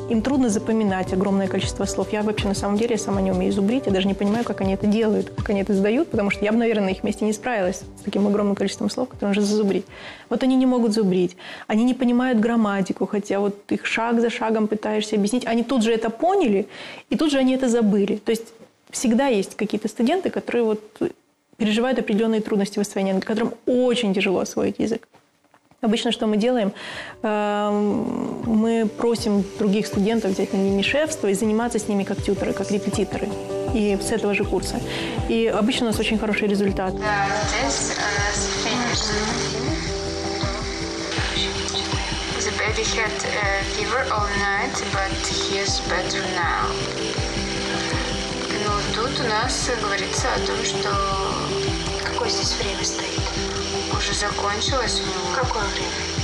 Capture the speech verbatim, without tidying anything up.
им трудно запоминать огромное количество слов. Я вообще на самом деле сама не умею зубрить, я даже не понимаю, как они это делают, как они это сдают, потому что я бы, наверное, на их месте не справилась с таким огромным количеством слов, которые нужно зазубрить. Вот они не могут зубрить, они не понимают грамматику, хотя вот их шаг за шагом пытаешься объяснить, они тут же это поняли, и тут же они это забыли. То есть всегда есть какие-то студенты, которые вот переживают определенные трудности в освоении, которым очень тяжело освоить язык. Обычно что мы делаем? Мы просим других студентов взять на ними шефство и заниматься с ними как тьюторы, как репетиторы. И с этого же курса. И обычно у нас очень хороший результат. Ну, тут у нас говорится о том, что... Какое здесь время стоит? Уже закончилось у него. Какое время?